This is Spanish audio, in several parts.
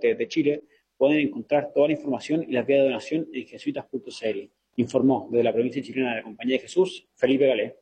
norte de Chile, pueden encontrar toda la información y las vías de donación en jesuitas.cl. Informó desde la provincia chilena de la Compañía de Jesús, Felipe Galé.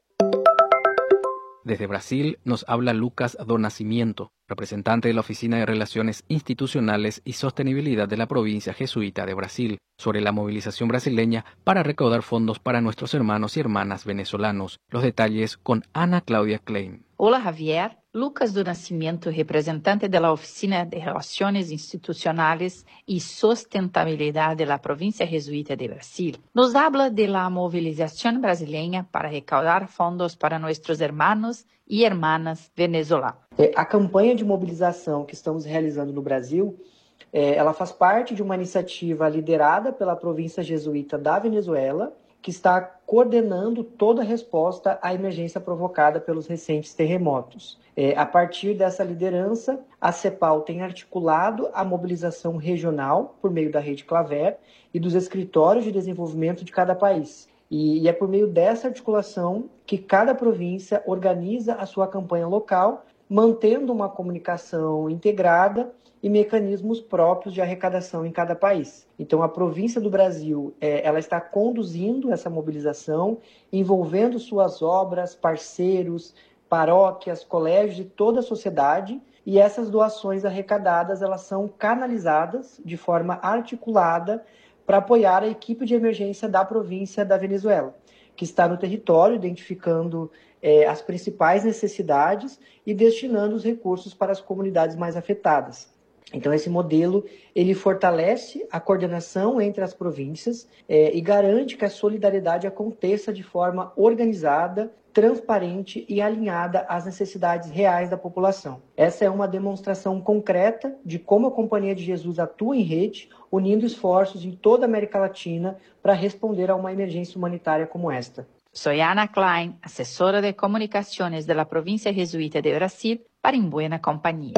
Desde Brasil nos habla Lucas do Nascimento, representante de la Oficina de Relaciones Institucionales y Sostenibilidad de la provincia jesuita de Brasil, sobre la movilización brasileña para recaudar fondos para nuestros hermanos y hermanas venezolanos. Los detalles con Ana Claudia Klein. Hola Javier, Lucas do Nascimento, representante de la Oficina de Relaciones Institucionales y Sustentabilidad de la provincia jesuita de Brasil, nos habla de la movilización brasileña para recaudar fondos para nuestros hermanos e hermanas venezolanos. A campanha de mobilização que estamos realizando no Brasil, ela faz parte de uma iniciativa liderada pela província jesuíta da Venezuela, que está coordenando toda a resposta à emergência provocada pelos recentes terremotos. A partir dessa liderança, a CEPAL tem articulado a mobilização regional por meio da Rede Claver e dos escritórios de desenvolvimento de cada país. E é por meio dessa articulação que cada província organiza a sua campanha local, mantendo uma comunicação integrada e mecanismos próprios de arrecadação em cada país. Então, a província do Brasil, ela está conduzindo essa mobilização, envolvendo suas obras, parceiros, paróquias, colégios de toda a sociedade, e essas doações arrecadadas, elas são canalizadas de forma articulada para apoiar a equipe de emergência da província da Venezuela, que está no território, identificando as principais necessidades e destinando os recursos para as comunidades mais afetadas. Então, esse modelo, ele fortalece a coordenação entre as províncias e garante que a solidariedade aconteça de forma organizada, transparente e alinhada às necessidades reais da população. Essa é uma demonstração concreta de como a Companhia de Jesus atua em rede, unindo esforços em toda a América Latina para responder a uma emergência humanitária como esta. Soy Ana Klein, asesora de comunicaciones de la provincia jesuita de Brasil, para En Buena Compañía.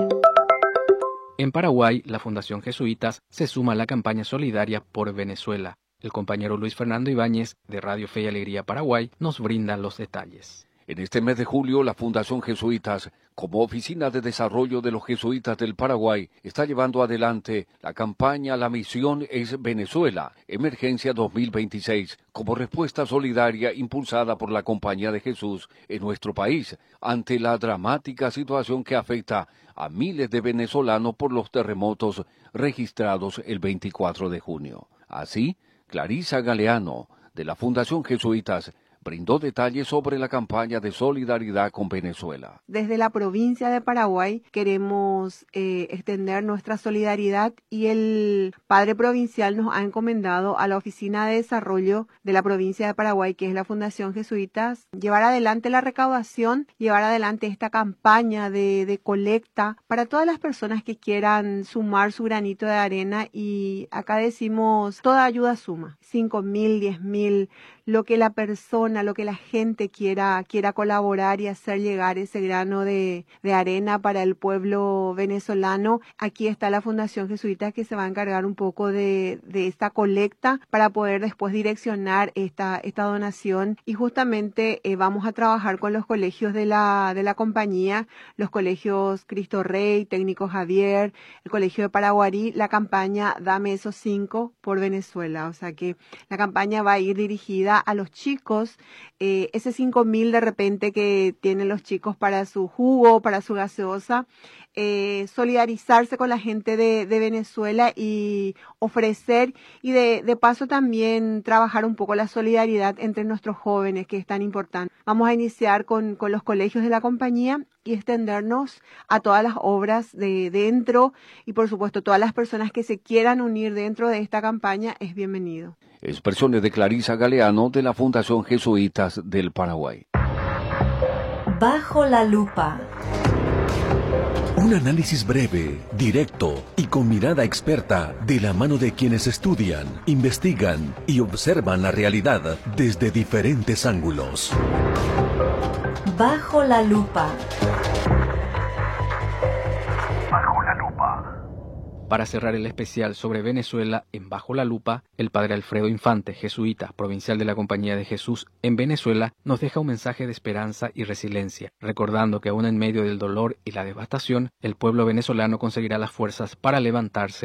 En Paraguay, la Fundación Jesuitas se suma a la campaña solidaria por Venezuela. El compañero Luis Fernando Ibáñez, de Radio Fe y Alegría Paraguay, nos brinda los detalles. En este mes de julio, la Fundación Jesuitas, como Oficina de Desarrollo de los Jesuitas del Paraguay, está llevando adelante la campaña La Misión es Venezuela, Emergencia 2026, como respuesta solidaria impulsada por la Compañía de Jesús en nuestro país, ante la dramática situación que afecta a miles de venezolanos por los terremotos registrados el 24 de junio. Así, Clarisa Galeano, de la Fundación Jesuitas, brindó detalles sobre la campaña de solidaridad con Venezuela. Desde la provincia de Paraguay queremos extender nuestra solidaridad y el padre provincial nos ha encomendado a la Oficina de Desarrollo de la provincia de Paraguay, que es la Fundación Jesuitas, llevar adelante la recaudación, llevar adelante esta campaña de colecta para todas las personas que quieran sumar su granito de arena, y acá decimos toda ayuda suma, 5.000, 10.000, lo que la persona, lo que la gente quiera colaborar y hacer llegar ese grano de arena para el pueblo venezolano. Aquí está la Fundación Jesuita, que se va a encargar un poco de esta colecta para poder después direccionar esta donación, y justamente vamos a trabajar con los colegios de la compañía, los colegios Cristo Rey, Técnico Javier, el colegio de Paraguarí, la campaña Dame esos 5 por Venezuela. O sea que la campaña va a ir dirigida a los chicos, ese 5.000 de repente que tienen los chicos para su jugo, para su gaseosa, solidarizarse con la gente de Venezuela y ofrecer, y de paso también trabajar un poco la solidaridad entre nuestros jóvenes, que es tan importante. Vamos a iniciar con los colegios de la compañía y extendernos a todas las obras de dentro, y por supuesto todas las personas que se quieran unir dentro de esta campaña es bienvenido. Expresiones de Clarisa Galeano, de la Fundación Jesuitas del Paraguay. Bajo la lupa. Un análisis breve, directo y con mirada experta de la mano de quienes estudian, investigan y observan la realidad desde diferentes ángulos. Bajo la lupa. Bajo la lupa. Para cerrar el especial sobre Venezuela en Bajo la Lupa, el padre Alfredo Infante, jesuita, provincial de la Compañía de Jesús en Venezuela, nos deja un mensaje de esperanza y resiliencia, recordando que aún en medio del dolor y la devastación, el pueblo venezolano conseguirá las fuerzas para levantarse